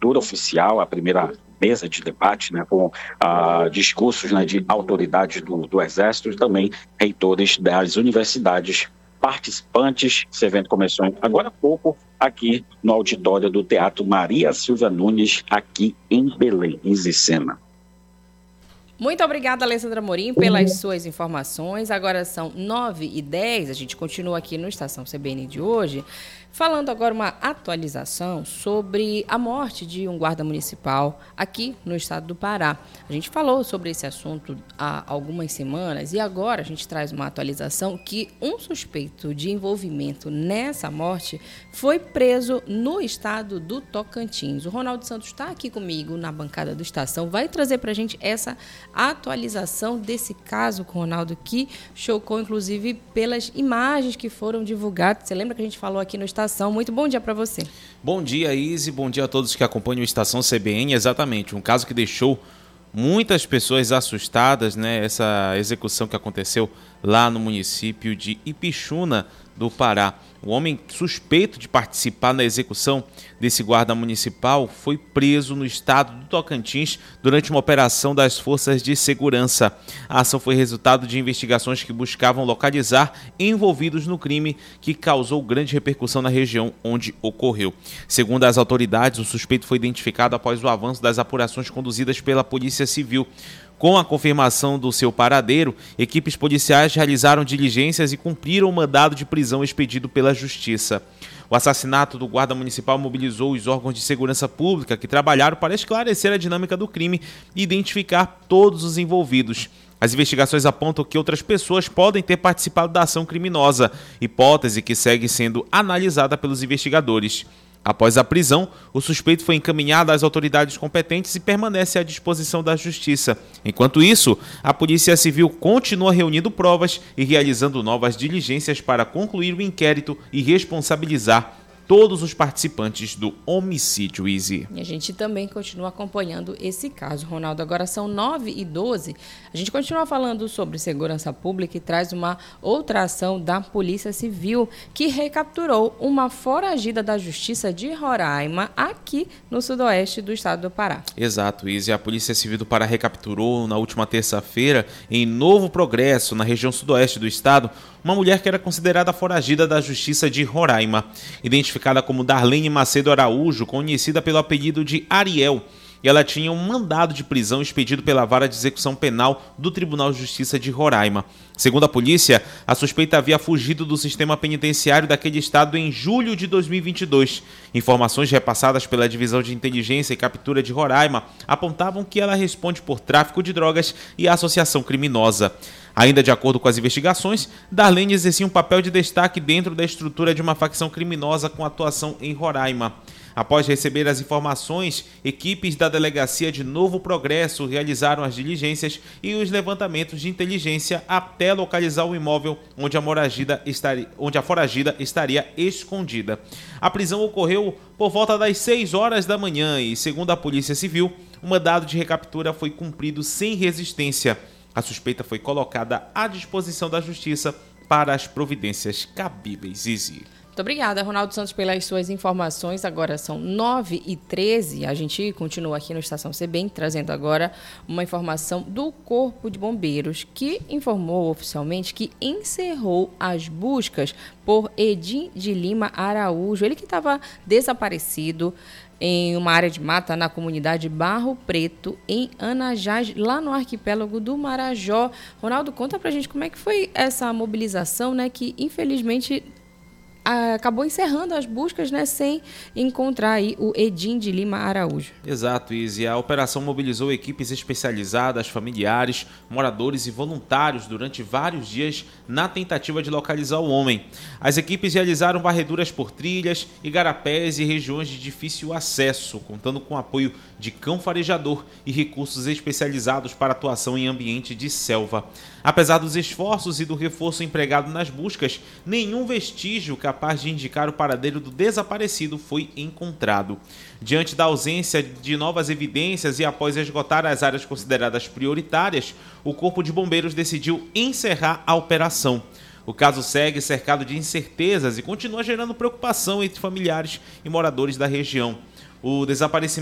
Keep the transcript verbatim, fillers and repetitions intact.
abertura oficial, a primeira mesa de debate, né, com ah, discursos, né, de autoridades do, do Exército e também reitores das universidades participantes. Esse evento começou agora há pouco aqui no auditório do Teatro Maria Silvia Nunes, aqui em Belém, Isicema. Muito obrigada, Alessandra Morim, pelas suas informações. Agora são nove e dez, a gente continua aqui no Estação C B N de hoje, falando agora uma atualização sobre a morte de um guarda municipal aqui no estado do Pará. A gente falou sobre esse assunto há algumas semanas e agora a gente traz uma atualização que um suspeito de envolvimento nessa morte foi preso no estado do Tocantins. O Ronaldo Santos está aqui comigo na bancada do Estação, vai trazer para a gente essa atualização desse caso, Ronaldo, que chocou inclusive pelas imagens que foram divulgadas. Você lembra que a gente falou aqui no Estação? Muito bom dia para você. Bom dia, Izzy. Bom dia a todos que acompanham o Estação C B N. Exatamente, um caso que deixou muitas pessoas assustadas, né? Essa execução que aconteceu lá no município de Ipixuna, do Pará. O homem suspeito de participar na execução desse guarda municipal foi preso no estado do Tocantins durante uma operação das forças de segurança. A ação foi resultado de investigações que buscavam localizar envolvidos no crime que causou grande repercussão na região onde ocorreu. Segundo as autoridades, o suspeito foi identificado após o avanço das apurações conduzidas pela Polícia Civil. Com a confirmação do seu paradeiro, equipes policiais realizaram diligências e cumpriram o mandado de prisão expedido pela Justiça. O assassinato do guarda municipal mobilizou os órgãos de segurança pública que trabalharam para esclarecer a dinâmica do crime e identificar todos os envolvidos. As investigações apontam que outras pessoas podem ter participado da ação criminosa, hipótese que segue sendo analisada pelos investigadores. Após a prisão, o suspeito foi encaminhado às autoridades competentes e permanece à disposição da Justiça. Enquanto isso, a Polícia Civil continua reunindo provas e realizando novas diligências para concluir o inquérito e responsabilizar todos os participantes do homicídio, Izzy. E a gente também continua acompanhando esse caso, Ronaldo. Agora são nove e doze. A gente continua falando sobre segurança pública e traz uma outra ação da Polícia Civil que recapturou uma foragida da Justiça de Roraima aqui no sudoeste do estado do Pará. Exato, Izzy. A Polícia Civil do Pará recapturou na última terça-feira, em Novo Progresso, na região sudoeste do estado, uma mulher que era considerada foragida da Justiça de Roraima, identificada como Darlene Macedo Araújo, conhecida pelo apelido de Ariel. E ela tinha um mandado de prisão expedido pela Vara de Execução Penal do Tribunal de Justiça de Roraima. Segundo a polícia, a suspeita havia fugido do sistema penitenciário daquele estado em julho de dois mil e vinte e dois. Informações repassadas pela Divisão de Inteligência e Captura de Roraima apontavam que ela responde por tráfico de drogas e associação criminosa. Ainda de acordo com as investigações, Darlene exercia um papel de destaque dentro da estrutura de uma facção criminosa com atuação em Roraima. Após receber as informações, equipes da Delegacia de Novo Progresso realizaram as diligências e os levantamentos de inteligência até localizar o imóvel onde a, moragida estaria, onde a foragida estaria escondida. A prisão ocorreu por volta das seis horas da manhã e, segundo a Polícia Civil, o mandado de recaptura foi cumprido sem resistência. A suspeita foi colocada à disposição da Justiça para as providências cabíveis. Izzy. Muito obrigada, Ronaldo Santos, pelas suas informações. Agora são nove e treze. A gente continua aqui no Estação C B N, trazendo agora uma informação do Corpo de Bombeiros, que informou oficialmente que encerrou as buscas por Edim de Lima Araújo. Ele que estava desaparecido em uma área de mata na comunidade Barro Preto, em Anajás, lá no arquipélago do Marajó. Ronaldo, conta pra gente como é que foi essa mobilização, né, que infelizmente acabou encerrando as buscas, né, sem encontrar aí o Edim de Lima Araújo. Exato, Izzy. A operação mobilizou equipes especializadas, familiares, moradores e voluntários durante vários dias na tentativa de localizar o homem. As equipes realizaram varreduras por trilhas, igarapés e regiões de difícil acesso, contando com o apoio de cão farejador e recursos especializados para atuação em ambiente de selva. Apesar dos esforços e do reforço empregado nas buscas, nenhum vestígio capaz de indicar o paradeiro do desaparecido foi encontrado. Diante da ausência de novas evidências e após esgotar as áreas consideradas prioritárias, o Corpo de Bombeiros decidiu encerrar a operação. O caso segue cercado de incertezas e continua gerando preocupação entre familiares e moradores da região. O desaparecimento